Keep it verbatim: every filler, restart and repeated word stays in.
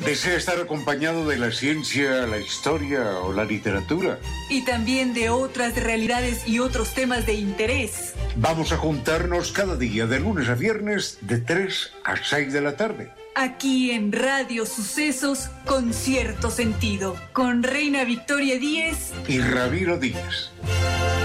¿Desea estar acompañado de la ciencia, la historia o la literatura? Y también de otras realidades y otros temas de interés. Vamos a juntarnos cada día de lunes a viernes de tres a seis de la tarde. Aquí en Radio Sucesos con cierto sentido, con Reina Victoria Díez y Ramiro Díaz.